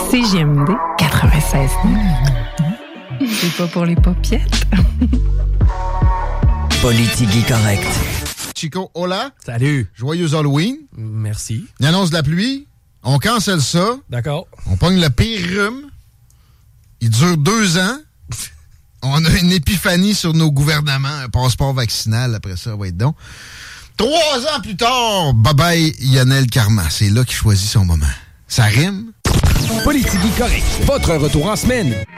CJMD 96. C'est pas pour les paupiètes. Politique correct. Chico, hola. Salut. Joyeux Halloween. Merci. Il annonce de la pluie. On cancelle ça. D'accord. On pogne le pire rhume. Il dure 2 ans. On a une épiphanie sur nos gouvernements. Un passeport vaccinal, après ça va être donc. 3 ans plus tard, bye-bye Lionel Carman. C'est là qu'il choisit son moment. Ça rime? Politique correct. Votre retour en semaine.